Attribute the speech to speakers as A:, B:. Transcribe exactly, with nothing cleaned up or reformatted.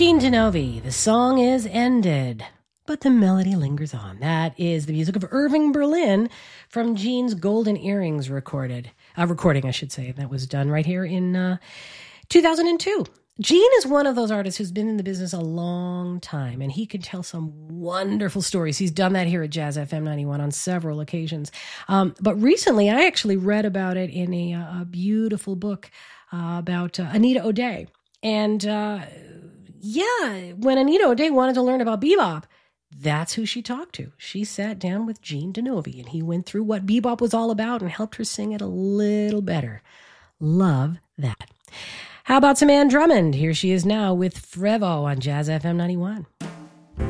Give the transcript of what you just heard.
A: Gene DeNovi, the song is ended, but the melody lingers on. That is the music of Irving Berlin from Gene's Golden Earrings recorded, uh, recording, I should say, that was done right here in uh, two thousand two. Gene is one of those artists who's been in the business a long time, and he can tell some wonderful stories. He's done that here at Jazz F M ninety-one on several occasions. Um, but recently, I actually read about it in a, a beautiful book uh, about uh, Anita O'Day. And uh, yeah, when Anita O'Day wanted to learn about bebop, that's who she talked to. She sat down with Gene DeNovi, and he went through what bebop was all about and helped her sing it a little better. Love that. How about some Ann Drummond? Here she is now with Frevo on Jazz F M ninety-one.